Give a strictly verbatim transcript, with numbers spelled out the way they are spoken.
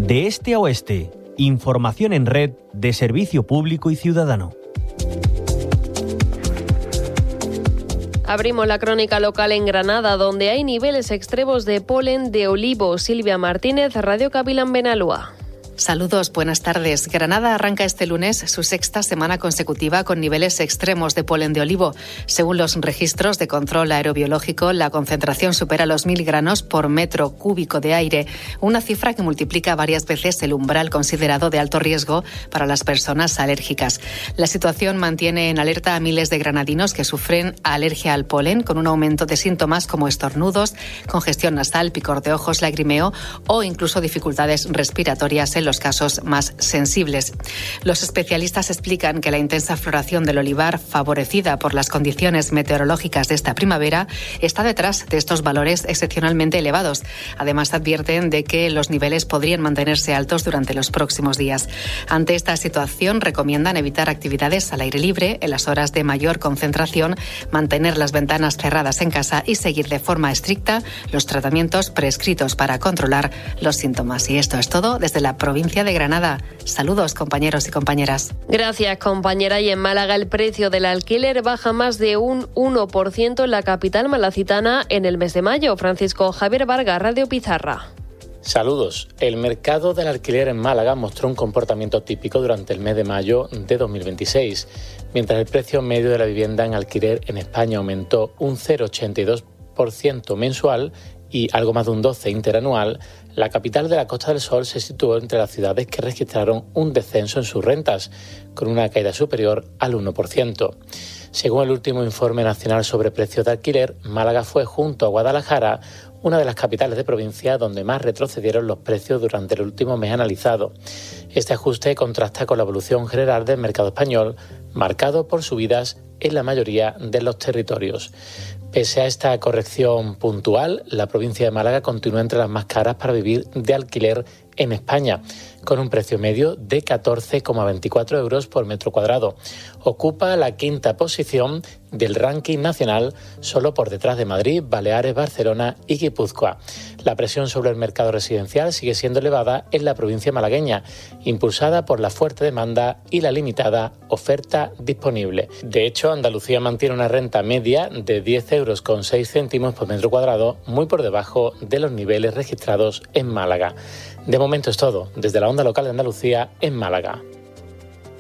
De este a oeste, información en red de servicio público y ciudadano. Abrimos la crónica local en Granada, donde hay niveles extremos de polen de olivo. Silvia Martínez, Radio Cabilán Benalúa. Saludos, buenas tardes. Granada arranca este lunes su sexta semana consecutiva con niveles extremos de polen de olivo. Según los registros de control aerobiológico, la concentración supera los mil granos por metro cúbico de aire, una cifra que multiplica varias veces el umbral considerado de alto riesgo para las personas alérgicas. La situación mantiene en alerta a miles de granadinos que sufren alergia al polen, con un aumento de síntomas como estornudos, congestión nasal, picor de ojos, lagrimeo o incluso dificultades respiratorias en los casos más sensibles. Los especialistas explican que la intensa floración del olivar, favorecida por las condiciones meteorológicas de esta primavera, está detrás de estos valores excepcionalmente elevados. Además, advierten de que los niveles podrían mantenerse altos durante los próximos días. Ante esta situación, recomiendan evitar actividades al aire libre en las horas de mayor concentración, mantener las ventanas cerradas en casa y seguir de forma estricta los tratamientos prescritos para controlar los síntomas. Y esto es todo desde la provincia de Granada. Saludos, compañeros y compañeras. Gracias, compañera. Y en Málaga el precio del alquiler baja más de un uno por ciento en la capital malacitana en el mes de mayo. Francisco Javier Vargas, Radio Pizarra. Saludos. El mercado del alquiler en Málaga mostró un comportamiento típico durante el mes de mayo de dos mil veintiséis. Mientras el precio medio de la vivienda en alquiler en España aumentó un cero coma ochenta y dos por ciento mensual y algo más de un doce por ciento interanual, la capital de la Costa del Sol se situó entre las ciudades que registraron un descenso en sus rentas, con una caída superior al uno por ciento. Según el último informe nacional sobre precios de alquiler, Málaga fue, junto a Guadalajara, una de las capitales de provincia donde más retrocedieron los precios durante el último mes analizado. Este ajuste contrasta con la evolución general del mercado español, marcado por subidas en la mayoría de los territorios. Pese a esta corrección puntual, la provincia de Málaga continúa entre las más caras para vivir de alquiler en España, con un precio medio de catorce coma veinticuatro euros por metro cuadrado. Ocupa la quinta posición del ranking nacional, solo por detrás de Madrid, Baleares, Barcelona y Guipúzcoa. La presión sobre el mercado residencial sigue siendo elevada en la provincia malagueña, impulsada por la fuerte demanda y la limitada oferta disponible. De hecho, Andalucía mantiene una renta media de diez euros con seis céntimos por metro cuadrado, muy por debajo de los niveles registrados en Málaga. De momento es todo, desde la Onda Local de Andalucía en Málaga.